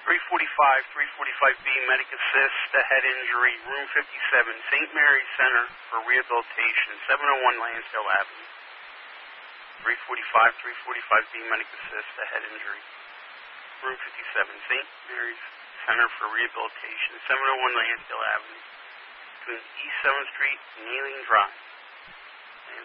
345B, medic assist, a head injury, room 57, St. Mary's Center for Rehabilitation, 701 Lansdale Avenue. 345B, medic assist, a head injury, room 57, St. Mary's Center for Rehabilitation, 701 Lansdale Avenue, between East 7th Street and Ealing Drive.